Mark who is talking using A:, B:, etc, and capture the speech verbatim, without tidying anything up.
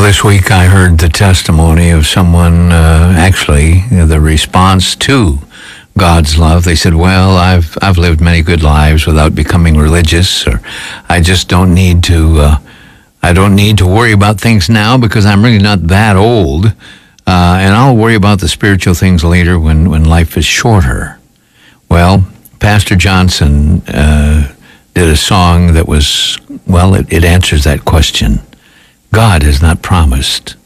A: this week I heard the testimony of someone, uh, actually, the response to God's love. They said, well, I've I've lived many good lives without becoming religious, or I just don't need to, uh, I don't need to worry about things now because I'm really not that old, uh, and I'll worry about the spiritual things later when, when life is shorter. Well, Pastor Johnson uh, did a song that was, well, it, it answers that question. God has not promised